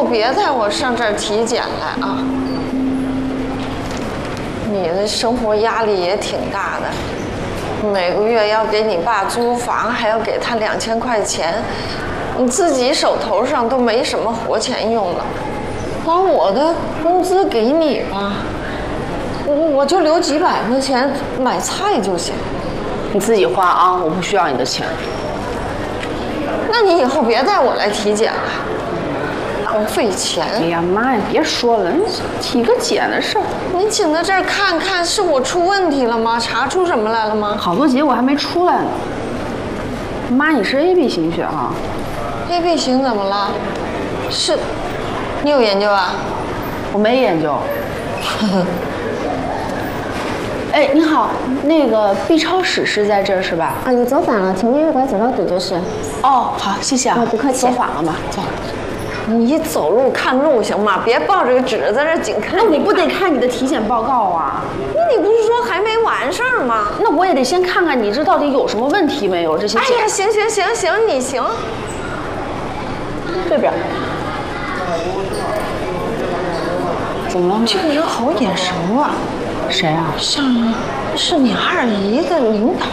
别带我上这儿体检来啊！你的生活压力也挺大的，每个月要给你爸租房，还要给他2000块钱，你自己手头上都没什么活钱用了，把我的工资给你吧，我就留几百块钱买菜就行。 你自己花啊，我不需要你的钱。 那你以后别带我来体检了，浪费钱。 哎呀妈呀，别说了，你体个检的事儿， 你请到这儿看看，是我出问题了吗？查出什么来了吗？ 好多结果还没出来呢。妈，你是 AB 型血哈 ？AB 型怎么了？是，你有研究啊？ 我没研究。哎，你好，那个 B 超室是在这儿是吧？ 啊，你走反了，前面右拐走到底就是。 哦，好，谢谢啊。 不客气。 走反了吗？走。 你走路看路行吗？别抱着个纸在这紧看。 那我不得看你的体检报告啊？ 你不是说还没完事儿吗？ 那我也得先看看你这到底有什么问题没有？这些。 哎呀，行，你行。 这边。怎么了？ 这个人好眼熟啊。 谁啊？ 像是你二姨的领导。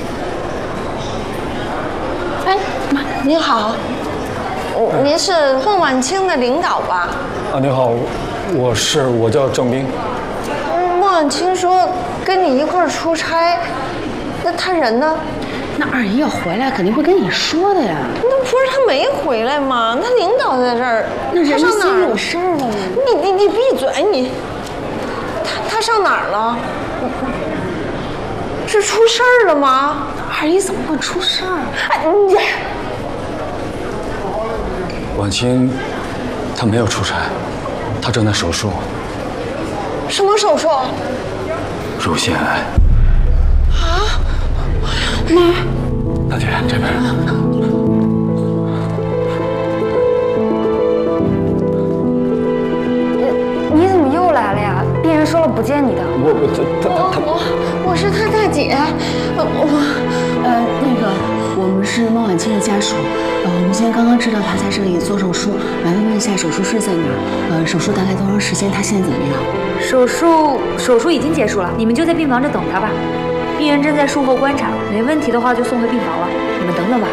哎，妈，您好，您是孟晚清的领导吧？ 啊，您好，我叫郑斌。 孟晚清说跟你一块儿出差，那他人呢？ 那二姨要回来肯定会跟你说的呀。 那不是他没回来吗？他领导在这儿， 那人上哪儿有事儿了呢？ 你闭嘴你！他上哪儿了？是出事儿了吗？ 二姨怎么会出事儿？ 哎， 晚清，她没有出差，她正在手术。 什么手术？ 乳腺癌。 啊！ 妈， 大姐这边。 你怎么又来了呀？病人说了不见你的。 我是他大姐， 那个我们是孟晚清的家属，我们现在刚刚知道她在这里做手术，麻烦问一下手术室在哪儿？手术大概多长时间？她现在怎么样？ 手术已经结束了，你们就在病房这等她吧。病人正在术后观察，没问题的话就送回病房了，你们等等吧。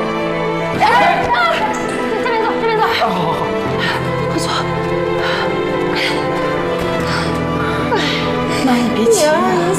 这边坐，这边坐。 好， 快坐。妈，你别急啊。